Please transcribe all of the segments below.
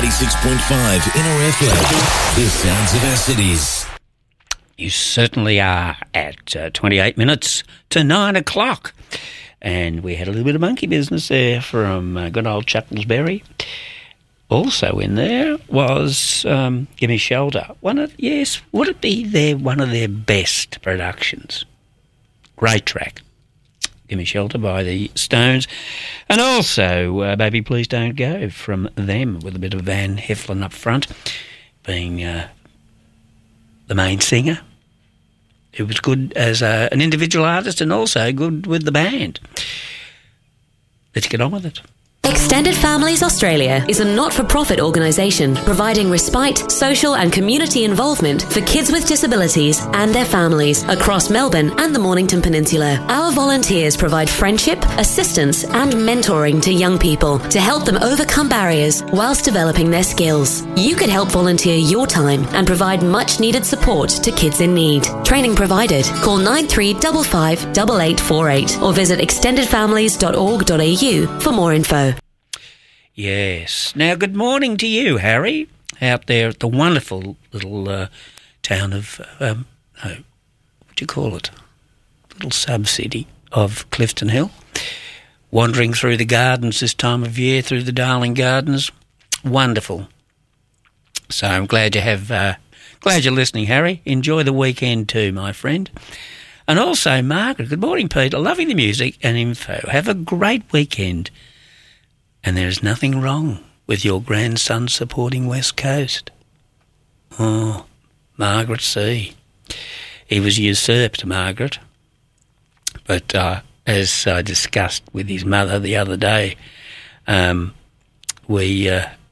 96.5 Inner FM. The sounds of our cities. You certainly are at 28 minutes to 9 o'clock. And we had a little bit of monkey business there from good old Chucklesbury. Also in there was Give Me Shelter. Would it be one of their best productions? Great track. Give Me Shelter by the Stones. And also Baby Please Don't Go from them, with a bit of Van Heflin up front, being the main singer, who was good as an individual artist and also good with the band. Let's get on with it. Extended Families Australia is a not-for-profit organisation providing respite, social and community involvement for kids with disabilities and their families across Melbourne and the Mornington Peninsula. Our volunteers provide friendship, assistance and mentoring to young people to help them overcome barriers whilst developing their skills. You could help volunteer your time and provide much-needed support to kids in need. Training provided. Call 9355 8848 or visit extendedfamilies.org.au for more info. Yes. Now, good morning to you, Harry, out there at the wonderful little town of, what do you call it? Little sub-city of Clifton Hill. Wandering through the gardens this time of year, through the Darling Gardens. Wonderful. So I'm glad you're listening, Harry. Enjoy the weekend too, my friend. And also, Margaret, good morning, Peter. Loving the music and info. Have a great weekend. And there is nothing wrong with your grandson supporting West Coast. Oh, Margaret C. He was usurped, Margaret. But as I discussed with his mother the other day, we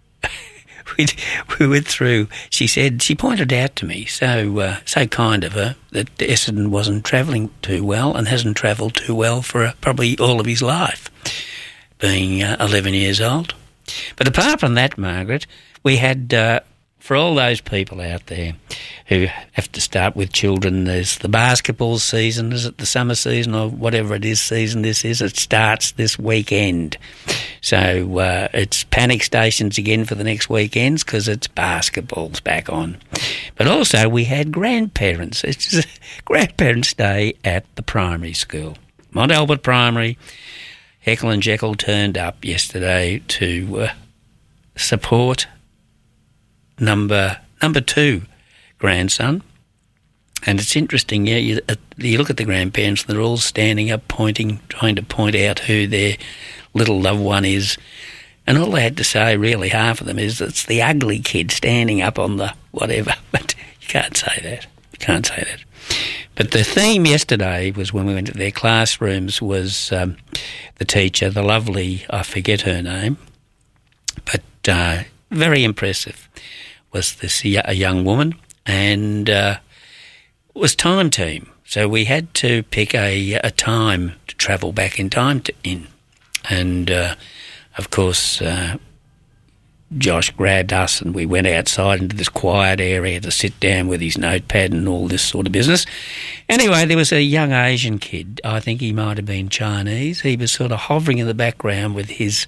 went through. She pointed out to me, so kind of her, that Essendon wasn't travelling too well and hasn't travelled too well for probably all of his life, being 11 years old. But apart from that, Margaret, we had, for all those people out there who have to start with children, there's the basketball season, is it the summer season or whatever it is season this is? It starts this weekend. So it's panic stations again for the next weekends because it's basketball's back on. But also we had grandparents. It's Grandparents' Day at the primary school. Mont Albert Primary. Heckle and Jekyll turned up yesterday to support number 2 grandson. And it's interesting, you look at the grandparents and they're all standing up pointing, trying to point out who their little loved one is. And all they had to say, really, half of them, is it's the ugly kid standing up on the whatever. But you can't say that. You can't say that. But the theme yesterday was, when we went to their classrooms, was the teacher, the lovely, I forget her name, but very impressive, was this a young woman, and it was time team. So we had to pick a time to travel back in time in. And, of course, Josh grabbed us and we went outside into this quiet area to sit down with his notepad and all this sort of business. Anyway, there was a young Asian kid. I think he might have been Chinese. He was sort of hovering in the background with his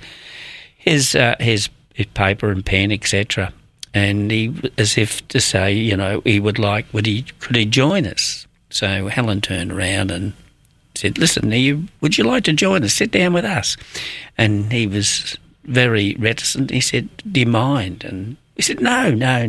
paper and pen, etc. And he, as if to say, could he join us? So Helen turned around and said, "Listen, would you like to join us? Sit down with us." And he was very reticent. He said, "Do you mind?" And we said, No.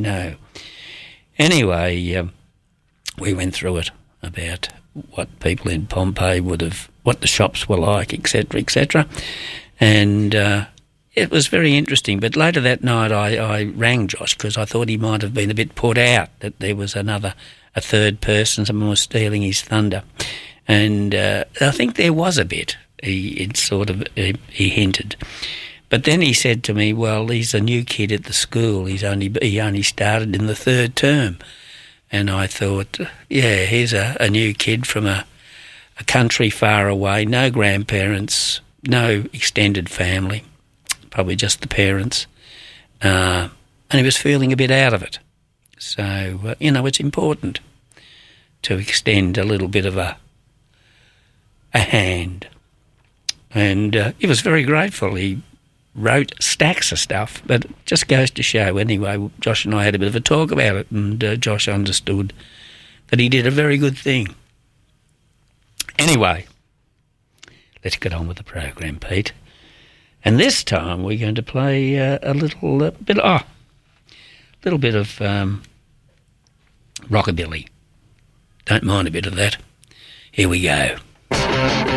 Anyway, we went through it about what people in Pompeii what the shops were like, etc. And it was very interesting. But later that night I rang Josh because I thought he might have been a bit put out that there was a third person, someone was stealing his thunder. And I think there was a bit. He hinted. But then he said to me, "Well, he's a new kid at the school. He only started in the 3rd term." And I thought, yeah, here's a new kid from a country far away, no grandparents, no extended family, probably just the parents. And he was feeling a bit out of it. So, it's important to extend a little bit of a hand. And he was very grateful. He wrote stacks of stuff, but it just goes to show, anyway, Josh and I had a bit of a talk about it, and Josh understood that he did a very good thing. Anyway, let's get on with the program, Pete. And this time we're going to play a little bit of rockabilly. Don't mind a bit of that. Here we go.